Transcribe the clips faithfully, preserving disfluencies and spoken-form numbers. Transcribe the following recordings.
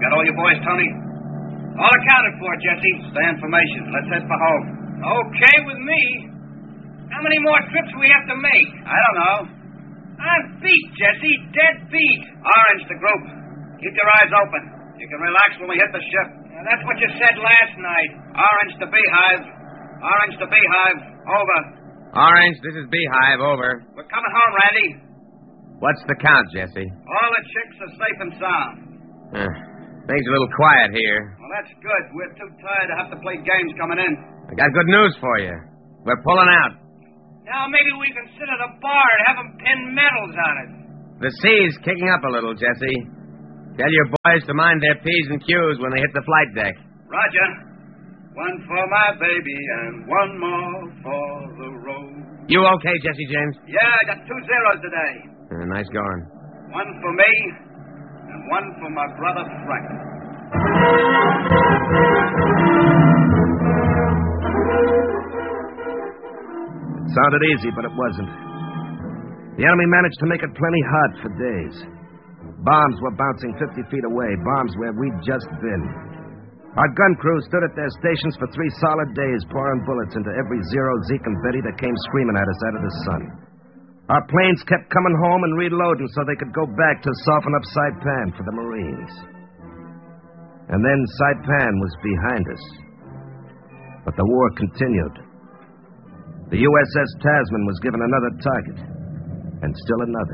That all your boys, Tony? All accounted for, Jesse. Stay in formation. Let's head for home. Okay with me. How many more trips we have to make? I don't know. I'm beat, Jesse. Dead beat. Orange, the group. Keep your eyes open. You can relax when we hit the ship. Now, that's what you said last night. Orange to Beehive. Orange to Beehive. Over. Orange, this is Beehive. Over. We're coming home, Randy. What's the count, Jesse? All the chicks are safe and sound. Uh, things are a little quiet here. Well, that's good. We're too tired to have to play games coming in. I got good news for you. We're pulling out. Now maybe we can sit at a bar and have them pin medals on it. The sea's kicking up a little, Jesse. Tell your boys to mind their P's and Q's when they hit the flight deck. Roger. One for my baby and one more for the road. You okay, Jesse James? Yeah, I got two zeros today. Uh, nice going. One for me and one for my brother Frank. It sounded easy, but it wasn't. The enemy managed to make it plenty hot for days. Bombs were bouncing fifty feet away, bombs where we'd just been. Our gun crews stood at their stations for three solid days, pouring bullets into every Zero, Zeke, and Betty that came screaming at us out of the sun. Our planes kept coming home and reloading so they could go back to soften up Saipan for the Marines. And then Saipan was behind us. But the war continued. The U S S Tasman was given another target. And still another.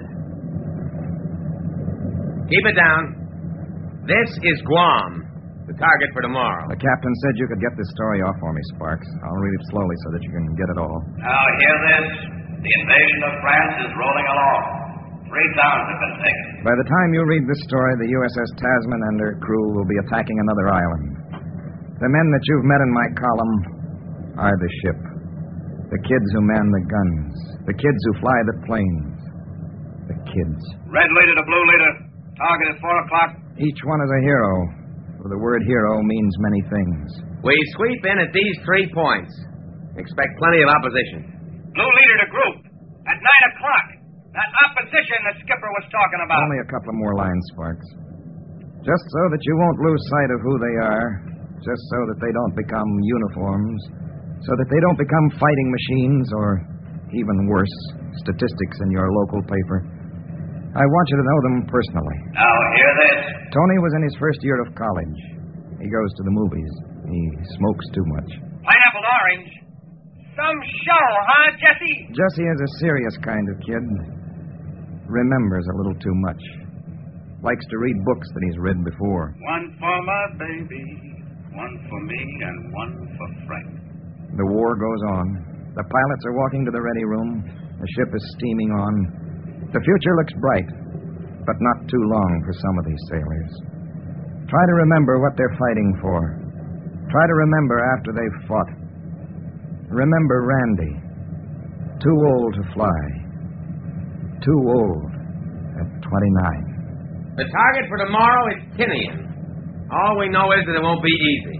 Keep it down. This is Guam. The target for tomorrow. The captain said you could get this story off for me, Sparks. I'll read it slowly so that you can get it all. Now, hear this. The invasion of France is rolling along. Three towns have been taken. By the time you read this story, the U S S Tasman and her crew will be attacking another island. The men that you've met in my column are the ship. The kids who man the guns. The kids who fly the planes. The kids. Red leader to blue leader. Target at four o'clock. Each one is a hero. For the word hero means many things. We sweep in at these three points. Expect plenty of opposition. Blue leader to group. At nine o'clock. That opposition the skipper was talking about. Only a couple of more lines, Sparks. Just so that you won't lose sight of who they are. Just so that they don't become uniforms. So that they don't become fighting machines or, even worse, statistics in your local paper. I want you to know them personally. Now, hear this. Tony was in his first year of college. He goes to the movies. He smokes too much. Pineapple orange. Some show, huh, Jesse? Jesse is a serious kind of kid. Remembers a little too much. Likes to read books that he's read before. One for my baby, one for me, and one for Frank. The war goes on. The pilots are walking to the ready room. The ship is steaming on. The future looks bright, but not too long for some of these sailors. Try to remember what they're fighting for. Try to remember after they've fought. Remember Randy. Too old to fly. Too old at twenty-nine. The target for tomorrow is Tinian. All we know is that it won't be easy.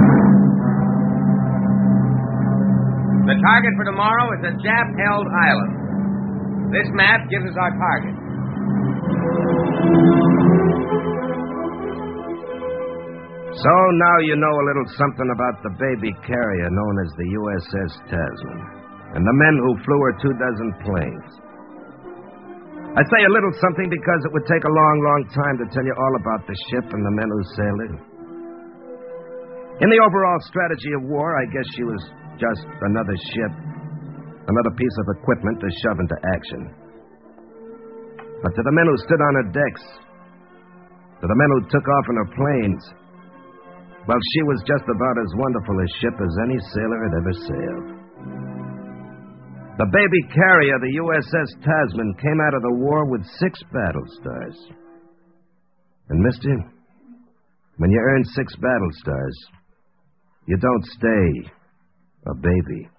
The target for tomorrow is a Jap-held island. This map gives us our target. So now you know a little something about the baby carrier known as the U S S Tasman and the men who flew her two dozen planes. I say a little something because it would take a long, long time to tell you all about the ship and the men who sailed it. In the overall strategy of war, I guess she was just another ship, another piece of equipment to shove into action. But to the men who stood on her decks, to the men who took off in her planes, well, she was just about as wonderful a ship as any sailor had ever sailed. The baby carrier, the U S S Tasman, came out of the war with six battle stars. And, mister, when you earn six battle stars, you don't stay a baby.